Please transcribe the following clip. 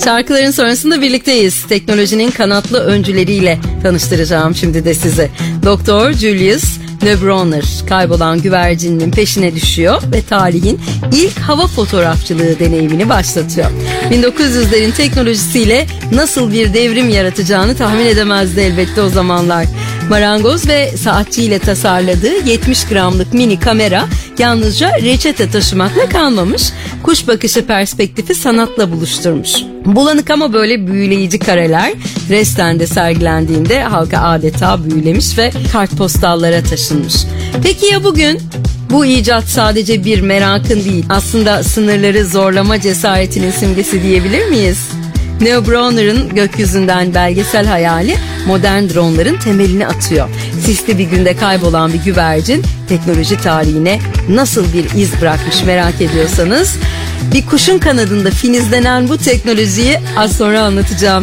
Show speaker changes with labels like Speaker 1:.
Speaker 1: Şarkıların sonrasında birlikteyiz. Teknolojinin kanatlı öncüleriyle tanıştıracağım şimdi de sizi. Doktor Julius Neubrunner kaybolan güvercinin peşine düşüyor ve tarihin ilk hava fotoğrafçılığı deneyimini başlatıyor. 1900'lerin teknolojisiyle nasıl bir devrim yaratacağını tahmin edemezdi elbette o zamanlar. Marangoz ve saatçiyle tasarladığı 70 gramlık mini kamera yalnızca reçete taşımakla kalmamış, kuş bakışı perspektifi sanatla buluşturmuş. Bulanık ama böyle büyüleyici kareler Dresden'de sergilendiğinde halka adeta büyülemiş ve kartpostallara taşınmış. Peki ya bugün? Bu icat sadece bir merakın değil, aslında sınırları zorlama cesaretinin simgesi diyebilir miyiz? Neubrunner'ın gökyüzünden belgesel hayali modern dronların temelini atıyor. Sisli bir günde kaybolan bir güvercin teknoloji tarihine nasıl bir iz bırakmış merak ediyorsanız, bir kuşun kanadında filizlenen bu teknolojiyi az sonra anlatacağım.